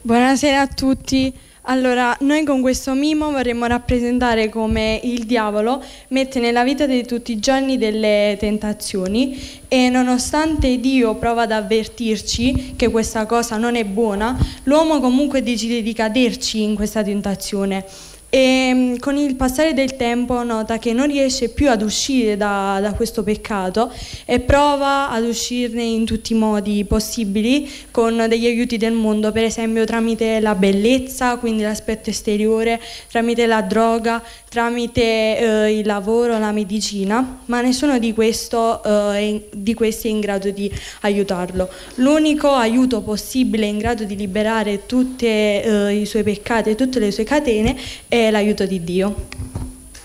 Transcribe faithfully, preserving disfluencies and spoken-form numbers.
Buonasera a tutti. Allora, noi con questo mimo vorremmo rappresentare come il diavolo mette nella vita di tutti i giorni delle tentazioni e nonostante Dio prova ad avvertirci che questa cosa non è buona, l'uomo comunque decide di caderci in questa tentazione. E con il passare del tempo nota che non riesce più ad uscire da, da questo peccato e prova ad uscirne in tutti i modi possibili con degli aiuti del mondo, per esempio tramite la bellezza, quindi l'aspetto esteriore, tramite la droga, tramite eh, il lavoro, la medicina, ma nessuno di, questo, eh, di questi è in grado di aiutarlo. L'unico aiuto possibile in grado di liberare tutti eh, i suoi peccati e tutte le sue catene è l'aiuto di Dio.